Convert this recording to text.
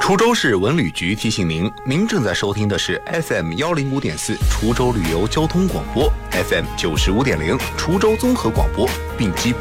滁州市文旅局提醒您，您正在收听的是 FM105.4 滁州旅游交通广播， FM95.0 滁州综合广播，并机